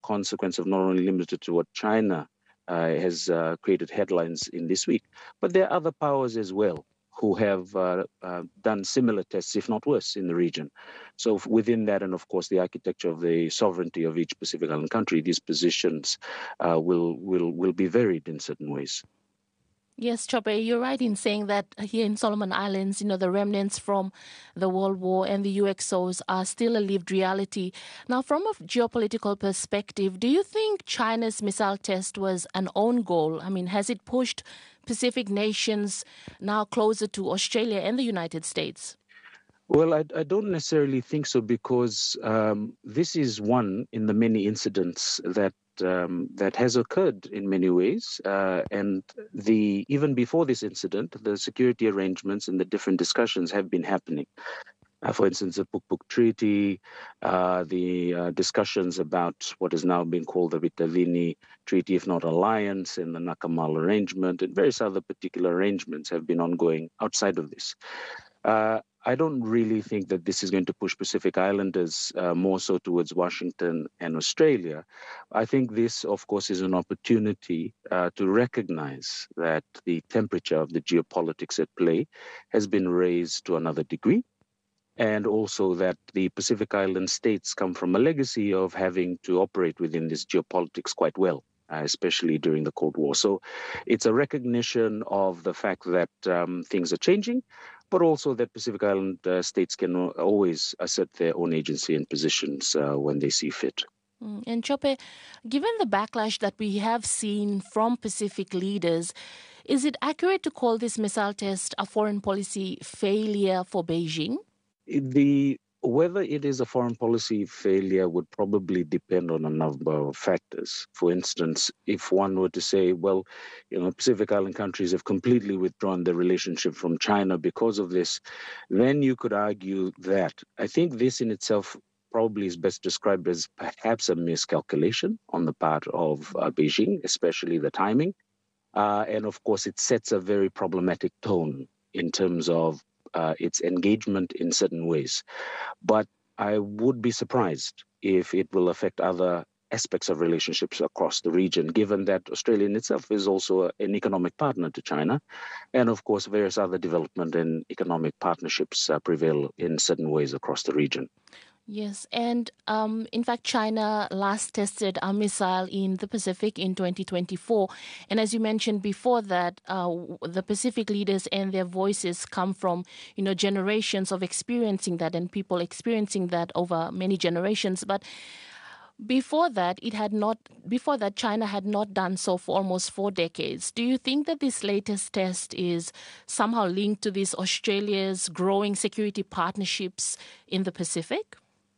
consequence of not only limited to what China has created headlines in this week, but there are other powers as well who have done similar tests, if not worse, in the region. So within that, and of course the architecture of the sovereignty of each Pacific Island country, these positions will be varied in certain ways. Yes, Chope, you're right in saying that here in Solomon Islands, the remnants from the World War and the UXOs are still a lived reality. Now, from a geopolitical perspective, do you think China's missile test was an own goal? I mean, has it pushed Pacific nations now closer to Australia and the United States? Well, I don't necessarily think so, because this is one in the many incidents that has occurred in many ways. And even before this incident, the security arrangements and the different discussions have been happening. For instance, the Puk-Puk Treaty, the discussions about what is now being called the Ritalini Treaty, if not alliance, and the Nakamal arrangement, and various other particular arrangements have been ongoing outside of this. I don't really think that this is going to push Pacific Islanders more so towards Washington and Australia. I think this, of course, is an opportunity to recognize that the temperature of the geopolitics at play has been raised to another degree, and also that the Pacific Island states come from a legacy of having to operate within this geopolitics quite well, especially during the Cold War. So it's a recognition of the fact that things are changing, but also that Pacific Island states can always assert their own agency and positions when they see fit. And Chope, given the backlash that we have seen from Pacific leaders, is it accurate to call this missile test a foreign policy failure for Beijing? Whether it is a foreign policy failure would probably depend on a number of factors. For instance, if one were to say, well, Pacific Island countries have completely withdrawn their relationship from China because of this, then you could argue that. I think this in itself probably is best described as perhaps a miscalculation on the part of Beijing, especially the timing. And of course, it sets a very problematic tone in terms of its engagement in certain ways. But I would be surprised if it will affect other aspects of relationships across the region, given that Australia in itself is also an economic partner to China. And of course, various other development and economic partnerships prevail in certain ways across the region. Yes, and in fact, China last tested a missile in the Pacific in 2024. And as you mentioned before that, the Pacific leaders and their voices come from, generations of experiencing that and people experiencing that over many generations. But before that, China had not done so for almost 4 decades. Do you think that this latest test is somehow linked to this Australia's growing security partnerships in the Pacific?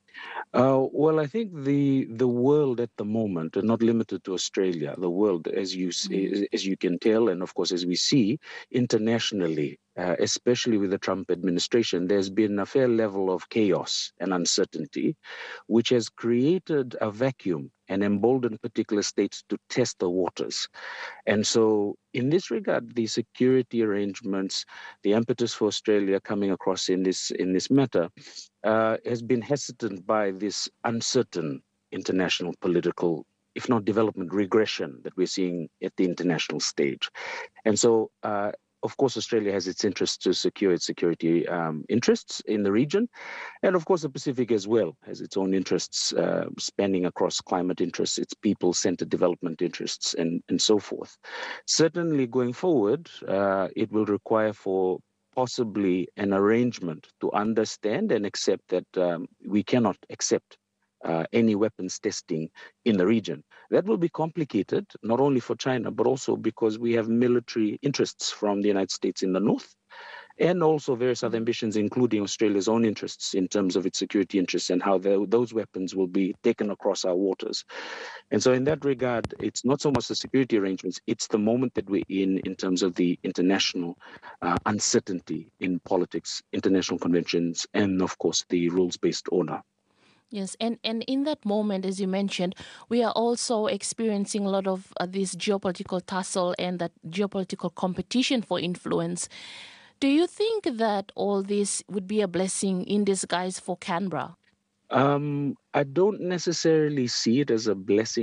Well, I think the world at the moment, and not limited to Australia, the world, as you can tell, and of course as we see internationally, especially with the Trump administration, there's been a fair level of chaos and uncertainty, which has created a vacuum and emboldened particular states to test the waters. And so in this regard, the security arrangements, the impetus for Australia coming across in this matter has been hesitant by this uncertain international political, if not development, regression that we're seeing at the international stage. And so, of course, Australia has its interests to secure its security interests in the region. And of course, the Pacific as well has its own interests spanning across climate interests, its people-centered development interests, and so forth. Certainly going forward, it will require for possibly an arrangement to understand and accept that we cannot accept any weapons testing in the region. That will be complicated, not only for China, but also because we have military interests from the United States in the north, and also various other ambitions, including Australia's own interests in terms of its security interests and how those weapons will be taken across our waters. And so in that regard, it's not so much the security arrangements, it's the moment that we're in terms of the international uncertainty in politics, international conventions, and of course, the rules-based order. Yes, and in that moment, as you mentioned, we are also experiencing a lot of this geopolitical tussle and that geopolitical competition for influence. Do you think that all this would be a blessing in disguise for Canberra? I don't necessarily see it as a blessing